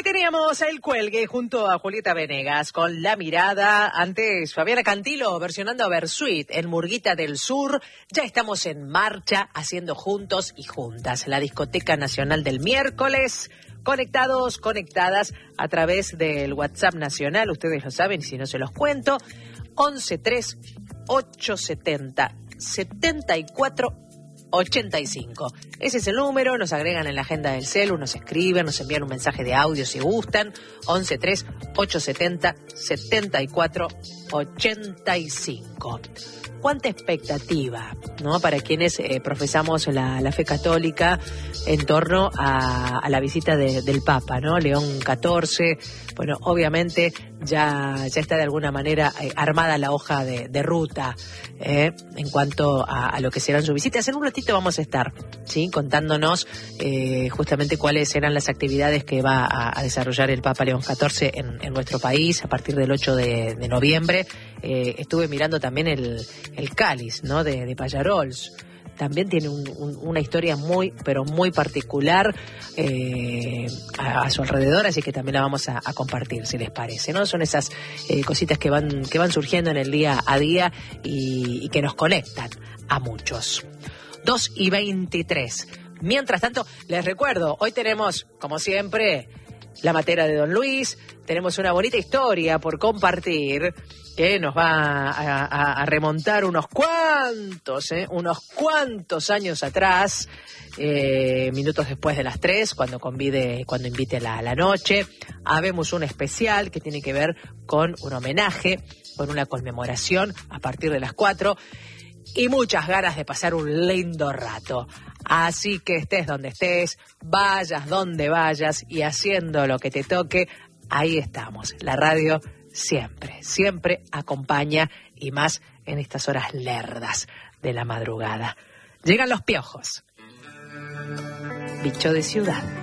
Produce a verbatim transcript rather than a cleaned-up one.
Ahí teníamos el cuelgue junto a Julieta Venegas con La Mirada. Antes Fabiana Cantilo versionando a Bersuit en Murguita del Sur. Ya estamos en marcha haciendo juntos y juntas la Discoteca Nacional del miércoles. Conectados, conectadas a través del WhatsApp nacional. Ustedes lo saben y si no se los cuento. once tres ocho setenta setenta y cuatro ochenta y cinco. Ese es el número, nos agregan en la agenda del celu, nos escriben, nos envían un mensaje de audio si gustan. once tres ocho setenta setenta y cuatro ochenta y cinco. Cuánta expectativa, ¿no? Para quienes eh, profesamos la, la fe católica en torno a, a la visita de, del Papa, ¿no? León catorce. Bueno, obviamente ya, ya está de alguna manera eh, armada la hoja de, de ruta eh, en cuanto a, a lo que serán sus visitas. En un ratito vamos a estar, ¿sí? Contándonos eh, justamente cuáles serán las actividades que va a, a desarrollar el Papa León catorce en, en nuestro país a partir del ocho de, de noviembre. Eh, estuve mirando también el, el cáliz, ¿no? De, de Pallarols. También tiene un, un, una historia muy, pero muy particular eh, a, a su alrededor, así que también la vamos a, a compartir, si les parece, ¿no? Son esas eh, cositas que van, que van surgiendo en el día a día y, y que nos conectan a muchos. dos y veintitrés. Mientras tanto, les recuerdo, hoy tenemos, como siempre, la matera de Don Luis. Tenemos una bonita historia por compartir que nos va a, a, a remontar unos cuantos, ¿eh? unos cuantos años atrás, eh, minutos después de las tres, cuando convide, cuando invite la, la noche. Habemos un especial que tiene que ver con un homenaje, con una conmemoración a partir de las cuatro y muchas ganas de pasar un lindo rato. Así que estés donde estés, vayas donde vayas y haciendo lo que te toque, ahí estamos. La radio siempre, siempre acompaña y más en estas horas lerdas de la madrugada. Llegan los piojos. Bicho de ciudad.